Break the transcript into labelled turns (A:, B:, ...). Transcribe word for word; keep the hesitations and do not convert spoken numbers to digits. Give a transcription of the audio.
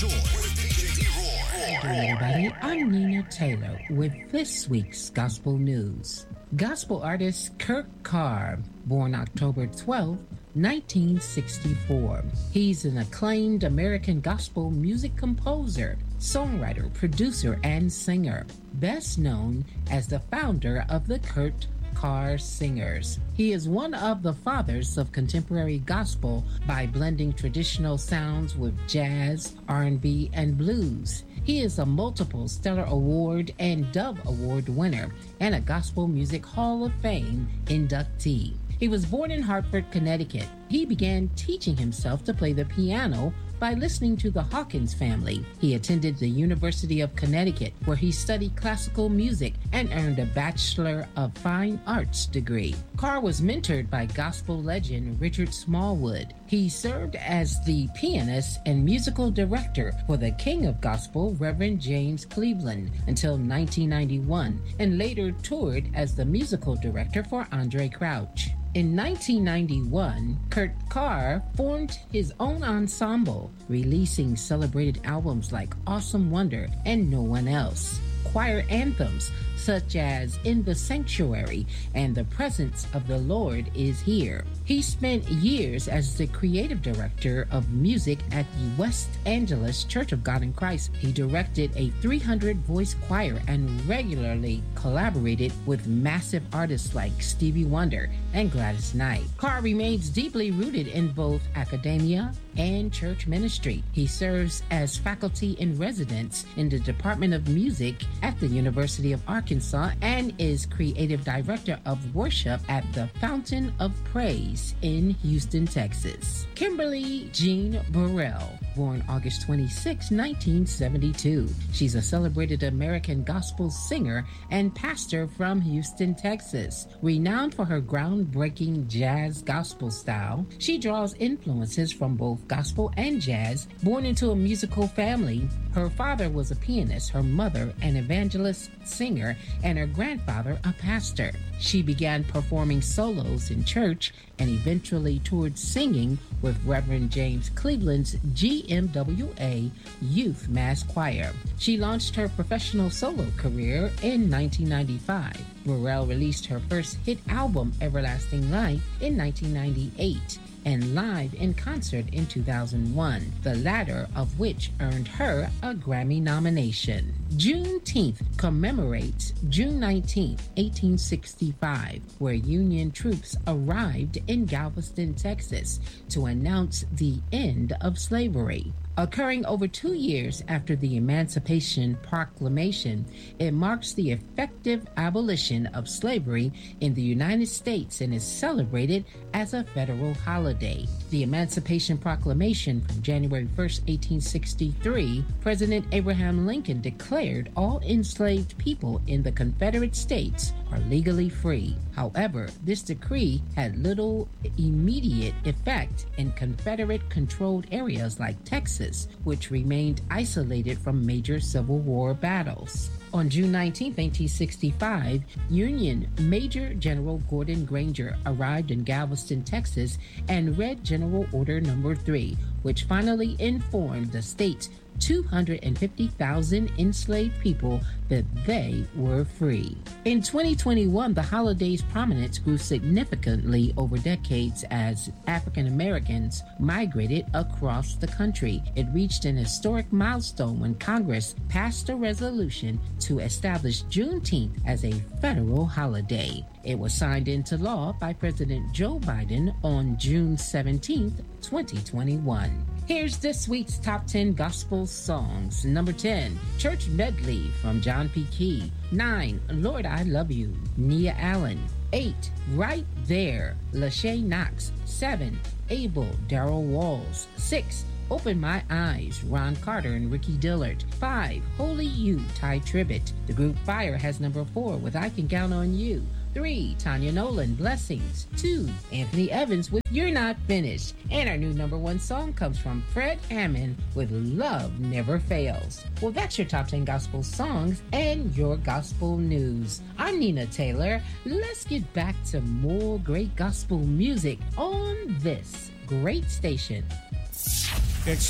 A: Joy with D J D-Roy.
B: Hey everybody, I'm Nina Taylor with this week's Gospel News. Gospel artist Kurt Carr, born October twelfth, nineteen sixty-four. He's an acclaimed American gospel music composer, songwriter, producer, and singer, best known as the founder of the Kurt Carr Singers. He is one of the fathers of contemporary gospel by blending traditional sounds with jazz, R and B, and blues. He is a multiple Stellar Award and Dove Award winner and a Gospel Music Hall of Fame inductee. He was born in Hartford, Connecticut. He began teaching himself to play the piano by listening to the Hawkins family. He attended the University of Connecticut, where he studied classical music and earned a Bachelor of Fine Arts degree. Carr was mentored by gospel legend Richard Smallwood. He served as the pianist and musical director for the King of Gospel, Reverend James Cleveland, until nineteen ninety-one, and later toured as the musical director for Andre Crouch. In nineteen ninety-one, Kurt Carr formed his own ensemble, releasing celebrated albums like Awesome Wonder and No One Else, choir anthems such as In the Sanctuary and The Presence of the Lord is Here. He spent years as the creative director of music at the West Angeles Church of God in Christ. He directed a three hundred voice choir and regularly collaborated with massive artists like Stevie Wonder and Gladys Knight. Carr remains deeply rooted in both academia and church ministry. He serves as faculty in residence in the Department of Music at the University of Arkansas and is creative director of worship at the Fountain of Praise in Houston, Texas. Kimberly Jean Burrell, born August twenty-sixth, nineteen seventy-two. She's a celebrated American gospel singer and pastor from Houston, Texas. Renowned for her groundbreaking jazz gospel style, she draws influences from both gospel and jazz. Born into a musical family, her father was a pianist, her mother an evangelist singer, and her grandfather a pastor. She began performing solos in church and eventually toured singing with Reverend James Cleveland's G M W A Youth Mass Choir. She launched her professional solo career in nineteen ninety-five. Burrell released her first hit album, Everlasting Life, in nineteen ninety-eight. And live in concert in two thousand one, the latter of which earned her a Grammy nomination. Juneteenth commemorates June nineteenth, eighteen sixty-five, where Union troops arrived in Galveston, Texas, to announce the end of slavery. Occurring over two years after the Emancipation Proclamation, it marks the effective abolition of slavery in the United States and is celebrated as a federal holiday. The Emancipation Proclamation from January first, eighteen sixty-three, President Abraham Lincoln declared all enslaved people in the Confederate States are legally free. However, this decree had little immediate effect in Confederate-controlled areas like Texas, which remained isolated from major Civil War battles. On June nineteenth, eighteen sixty-five, Union Major General Gordon Granger arrived in Galveston, Texas, and read General Order Number three, which finally informed the state's two hundred fifty thousand enslaved people that they were free. In twenty twenty-one, the holiday's prominence grew significantly over decades as African Americans migrated across the country. It reached an historic milestone when Congress passed a resolution to establish Juneteenth as a federal holiday. It was signed into law by President Joe Biden on June seventeenth, twenty twenty-one. Here's this week's top ten gospel songs. Number ten, Church Medley from John P. Key. nine, Lord I Love You, Nia Allen. eight, Right There, Lachey Knox. seven, Abel, Darrell Walls. six, Open My Eyes, Ron Carter and Ricky Dillard. five, Holy You, Ty Tribbett. The group Fire has number four with I Can Count on You. three, Tanya Nolan, Blessings. two, Anthony Evans with You're Not Finished. And our new number one song comes from Fred Hammond with Love Never Fails. Well, that's your top ten gospel songs and your gospel news. I'm Nina Taylor. Let's get back to more great gospel music on this great station.
A: It's